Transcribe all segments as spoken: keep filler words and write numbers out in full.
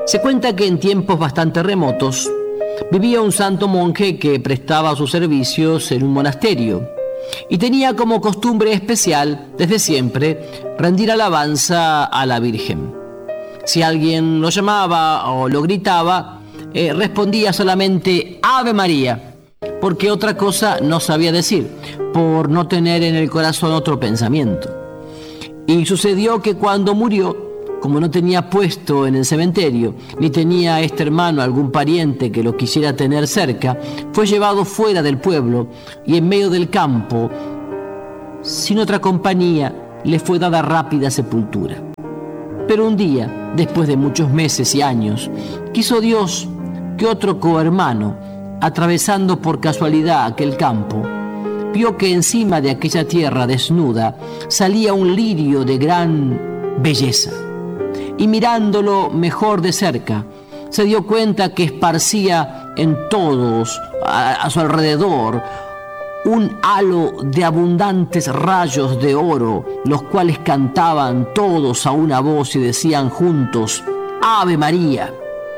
Se cuenta que en tiempos bastante remotos vivía un santo monje que prestaba sus servicios en un monasterio y tenía como costumbre especial, desde siempre, rendir alabanza a la Virgen. Si alguien lo llamaba o lo gritaba, eh, respondía solamente Ave María, porque otra cosa no sabía decir, por no tener en el corazón otro pensamiento. Y sucedió que cuando murió, como no tenía puesto en el cementerio, ni tenía este hermano algún pariente que lo quisiera tener cerca, fue llevado fuera del pueblo y en medio del campo, sin otra compañía, le fue dada rápida sepultura. Pero un día, después de muchos meses y años, quiso Dios que otro cohermano, atravesando por casualidad aquel campo, vio que encima de aquella tierra desnuda salía un lirio de gran belleza. Y mirándolo mejor de cerca, se dio cuenta que esparcía en todos, a, a su alrededor, un halo de abundantes rayos de oro, los cuales cantaban todos a una voz y decían juntos, Ave María.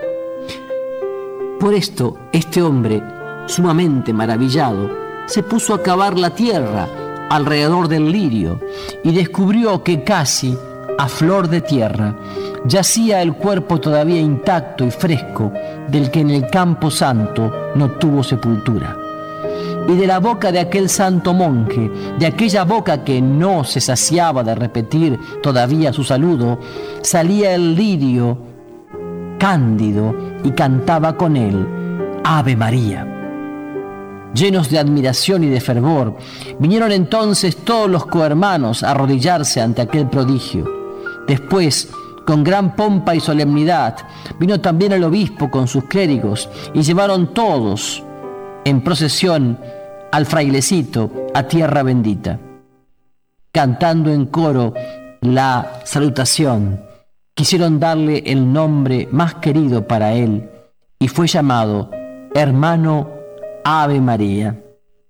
Por esto, este hombre, sumamente maravillado, se puso a cavar la tierra alrededor del lirio y descubrió que casi a flor de tierra yacía el cuerpo todavía intacto y fresco del que en el campo santo no tuvo sepultura. Y de la boca de aquel santo monje, de aquella boca que no se saciaba de repetir todavía su saludo, salía el lirio cándido y cantaba con él Ave María. Llenos de admiración y de fervor, vinieron entonces todos los cohermanos a arrodillarse ante aquel prodigio. Después, con gran pompa y solemnidad, vino también el obispo con sus clérigos y llevaron todos en procesión al frailecito a tierra bendita. Cantando en coro la salutación, quisieron darle el nombre más querido para él y fue llamado Hermano Ave María.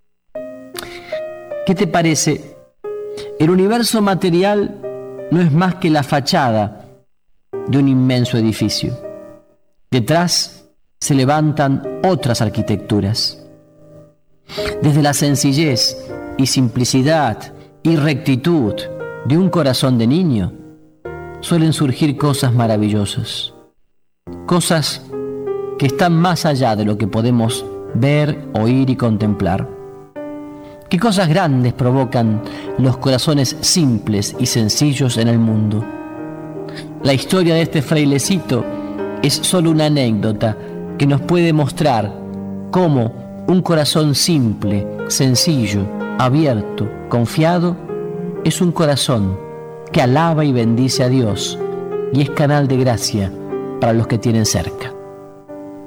¿Qué te parece? El universo material no es más que la fachada de un inmenso edificio. Detrás se levantan otras arquitecturas. Desde la sencillez y simplicidad y rectitud de un corazón de niño suelen surgir cosas maravillosas, cosas que están más allá de lo que podemos ver, oír y contemplar. ¿Qué cosas grandes provocan los corazones simples y sencillos en el mundo? La historia de este frailecito es solo una anécdota que nos puede mostrar cómo un corazón simple, sencillo, abierto, confiado, es un corazón que alaba y bendice a Dios y es canal de gracia para los que tienen cerca.